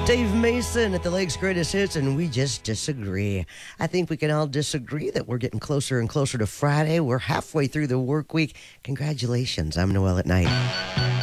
Dave Mason at the Lake's Greatest Hits, and we just disagree. I think we can all disagree that we're getting closer and closer to Friday. We're halfway through the work week. Congratulations. I'm Noel at Night.